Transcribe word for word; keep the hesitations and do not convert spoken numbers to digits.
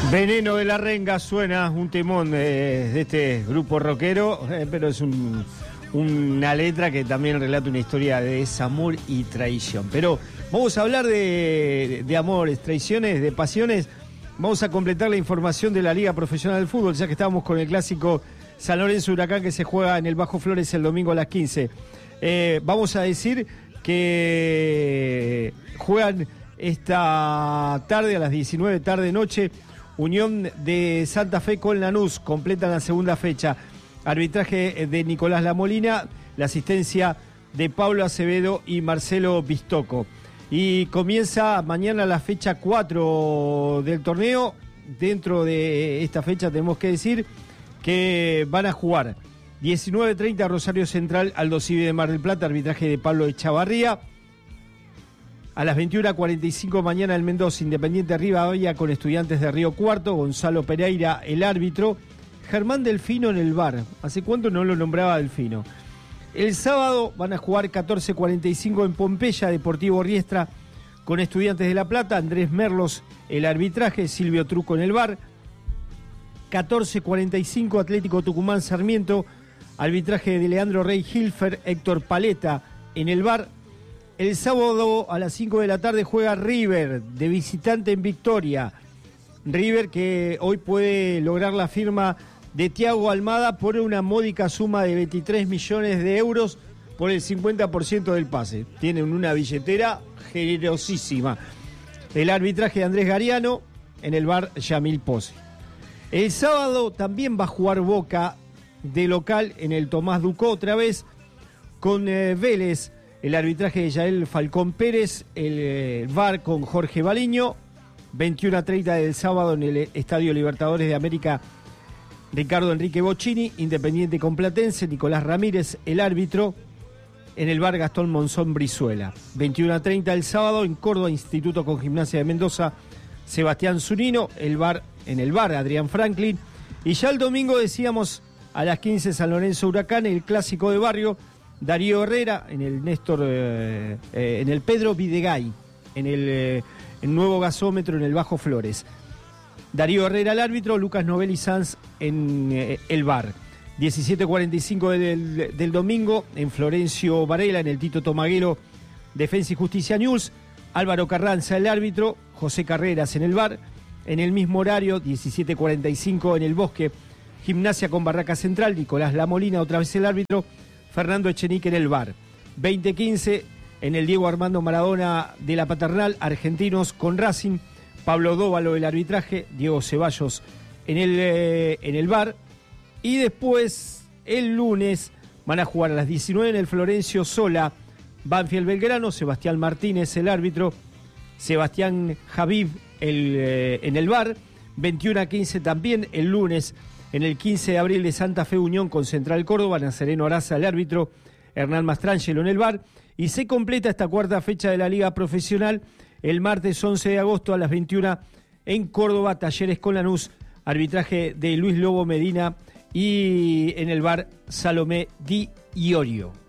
Veneno de la Renga suena un temón de, de este grupo rockero, eh, pero es un, una letra que también relata una historia de desamor y traición. Pero vamos a hablar de, de amores, traiciones, de pasiones. Vamos a completar la información de la Liga Profesional del Fútbol, ya que estábamos con el clásico San Lorenzo Huracán que se juega en el Bajo Flores el domingo a las quince. Eh, vamos a decir que juegan esta tarde a las diecinueve, tarde-noche, Unión de Santa Fe con Lanús, completan la segunda fecha. Arbitraje de Nicolás Lamolina, la asistencia de Pablo Acevedo y Marcelo Bistoco. Y comienza mañana la fecha cuatro del torneo. Dentro de esta fecha tenemos que decir que van a jugar diecinueve treinta Rosario Central, Aldo Civi de Mar del Plata, arbitraje de Pablo Echavarría. A las veintiuna cuarenta y cinco mañana el Mendoza, Independiente Rivadavia con Estudiantes de Río Cuarto, Gonzalo Pereira el árbitro, Germán Delfino en el V A R. ¿Hace cuánto no lo nombraba Delfino? El sábado van a jugar catorce cuarenta y cinco en Pompeya, Deportivo Riestra con Estudiantes de La Plata, Andrés Merlos el arbitraje, Silvio Truco en el V A R. catorce cuarenta y cinco Atlético Tucumán Sarmiento, arbitraje de Leandro Rey Hilfer, Héctor Paleta en el V A R. El sábado a las cinco de la tarde juega River, de visitante en Victoria. River que hoy puede lograr la firma de Thiago Almada por una módica suma de veintitrés millones de euros por el cincuenta por ciento del pase. Tienen una billetera generosísima. El arbitraje de Andrés Gariano, en el V A R Yamil Pose. El sábado también va a jugar Boca de local en el Tomás Ducó otra vez con eh, Vélez. El arbitraje de Yael Falcón Pérez, el eh, V A R con Jorge Baliño. veintiuna treinta del sábado en el Estadio Libertadores de América, Ricardo Enrique Bocchini, Independiente con Platense, Nicolás Ramírez, el árbitro. En el V A R Gastón Monzón Brizuela. veintiuna treinta el sábado en Córdoba, Instituto con Gimnasia de Mendoza, Sebastián Zunino, el V A R, en el V A R Adrián Franklin. Y ya el domingo decíamos a las quince San Lorenzo Huracán, el clásico de barrio, Darío Herrera en el Néstor, eh, eh, en el Pedro Videgay, en el, eh, el nuevo gasómetro en el Bajo Flores. Darío Herrera el árbitro, Lucas Novelli Sanz en eh, el V A R. diecisiete cuarenta y cinco del, del domingo en Florencio Varela, en el Tito Tomaguero, Defensa y Justicia News, Álvaro Carranza el árbitro, José Carreras en el V A R. En el mismo horario, diecisiete cuarenta y cinco en el Bosque, Gimnasia con Barraca Central, Nicolás Lamolina otra vez el árbitro, Fernando Echenique en el V A R. veinte quince en el Diego Armando Maradona de la Paternal, Argentinos con Racing, Pablo Dóvalo el arbitraje, Diego Ceballos en el, eh, en el V A R. Y después, el lunes, van a jugar a las diecinueve en el Florencio Sola, Banfield Belgrano, Sebastián Martínez el árbitro, Sebastián Javib el, eh, en el V A R. veintiuna quince también el lunes en el quince de abril de Santa Fe Unión con Central Córdoba, Nazareno Araza el árbitro, Hernán Mastrangelo en el V A R. Y se completa esta cuarta fecha de la Liga Profesional el martes once de agosto a las veintiuna en Córdoba, Talleres con Lanús, arbitraje de Luis Lobo Medina y en el V A R Salomé Di Iorio.